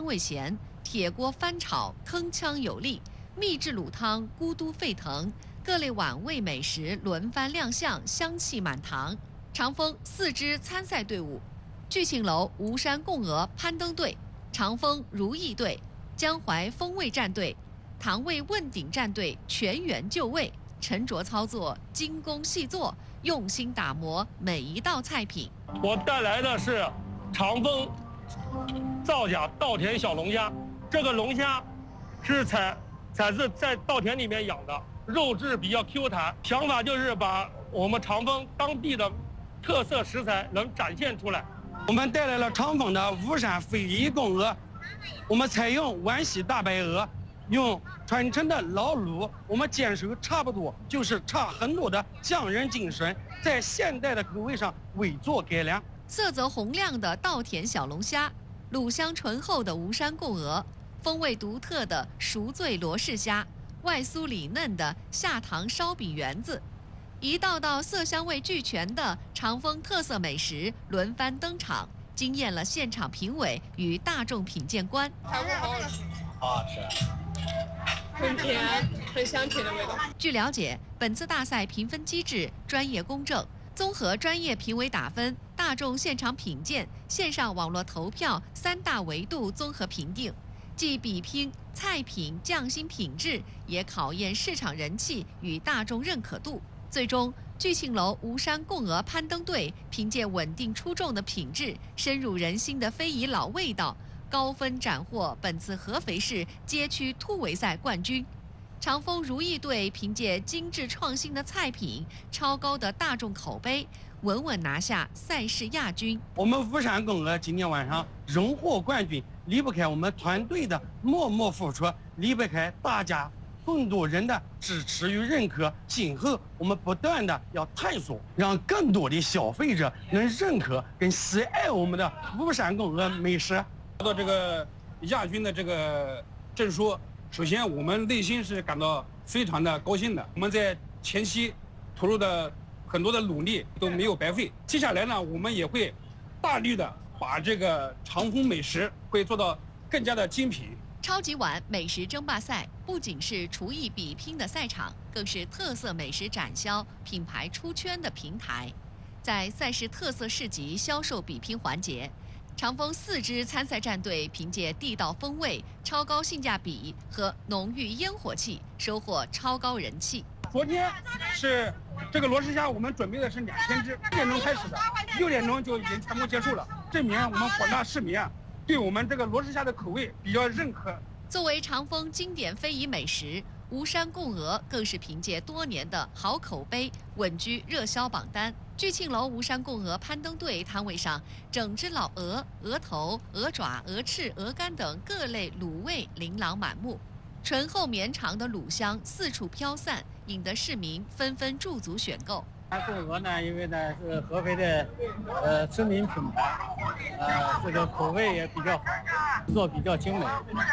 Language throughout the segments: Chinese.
味咸，铁锅翻炒铿锵有力，秘制卤汤咕嘟沸腾，各类碗味美食轮番亮相，香气满堂。长丰4支参赛队伍：聚庆楼吴山贡鹅攀登队、长丰如意队、江淮风味战队、堂味问鼎战队全员就位，沉着操作，精工细作，用心打磨每一道菜品。 我带来的是长丰造假稻田小龙虾，这个龙虾是采自在稻田里面养的，肉质比较 Q 弹。想法就是把我们长丰当地的特色食材能展现出来。 我们带来了长丰的巫山非遗贡鹅，我们采用皖西大白鹅，用传承的老卤，我们坚守差不多就是差很多的匠人精神，在现代的口味上微做改良。 色泽红亮的稻田小龙虾，卤香醇厚的吴山贡鹅，风味独特的熟醉罗氏虾，外酥里嫩的下塘烧饼圆子，一道道色香味俱全的长丰特色美食轮番登场，惊艳了现场评委与大众品鉴官。 好吃， 好吃， 很甜，很香甜的味道。 据了解，本次大赛评分机制专业公正，综合专业评委打分、大众现场品鉴、线上网络投票3大维度综合评定，既比拼菜品匠心品质，也考验市场人气与大众认可度。最终，聚庆楼吴山贡鹅攀登队凭借稳定出众的品质、深入人心的非遗老味道，高分斩获本次合肥市街区突围赛冠军。长丰如意队凭借精致创新的菜品、超高的大众口碑，稳稳拿下赛事亚军。 我们巫山贡鹅今天晚上荣获冠军，离不开我们团队的默默付出，离不开大家更多人的支持与认可。今后我们不断的要探索，让更多的消费者能认可跟喜爱我们的巫山贡鹅美食。 拿到这个亚军的这个证书，首先我们内心是感到非常的高兴的。我们在前期投入的很多的努力都没有白费。接下来呢，我们也会大力的把这个长丰美食会做到更加的精品。 超级碗美食争霸赛不仅是厨艺比拼的赛场，更是特色美食展销、品牌出圈的平台。在赛事特色市集销售比拼环节，长丰4支参赛战队凭借地道风味、超高性价比和浓郁烟火气，收获超高人气。 昨天是这个罗氏虾，我们准备的是2000只，7点钟开始的，6点钟就已经全部结束了，证明我们广大市民啊，对我们这个罗氏虾的口味比较认可。 作为长丰经典非遗美食，吴山贡鹅更是凭借多年的好口碑稳居热销榜单。聚庆楼吴山贡鹅攀登队摊位上，整只老鹅、鹅头、鹅爪、鹅翅、鹅肝等各类卤味琳琅满目，醇厚绵长的卤香四处飘散，引得市民纷纷驻足选购。 贡鹅呢，因为呢是合肥的知名品牌，这个口味也比较好，做比较精美。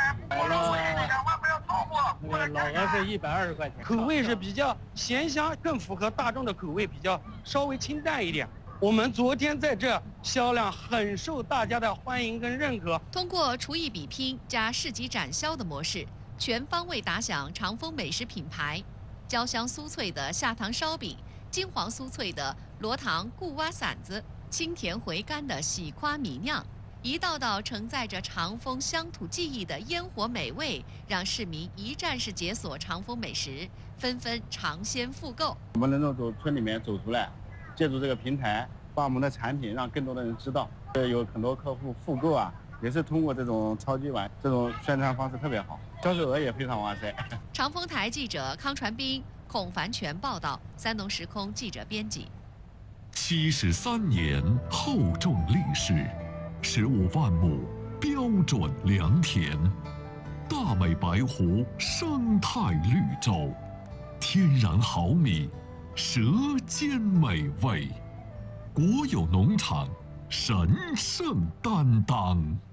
那个老鹅是120块钱， 口味是比较咸香，更符合大众的口味，比较稍微清淡一点。我们昨天在这销量很受大家的欢迎跟认可。 通过厨艺比拼加市集展销的模式，全方位打响长丰美食品牌。焦香酥脆的下塘烧饼，金黄酥脆的罗塘固蛙馓子，清甜回甘的喜夸米酿，一道道承载着长丰乡土记忆的烟火美味，让市民一站式解锁长丰美食，纷纷尝鲜复购。 我们能够从村里面走出来，借助这个平台，把我们的产品让更多的人知道。有很多客户复购啊，也是通过这种超级碗这种宣传方式特别好，销售额也非常哇塞。 长丰台记者康传斌、孔凡全报道，三农时空记者编辑。 73年厚重历史，15万亩标准良田，大美白湖生态绿洲，天然好米，舌尖美味，国有农场神圣担当。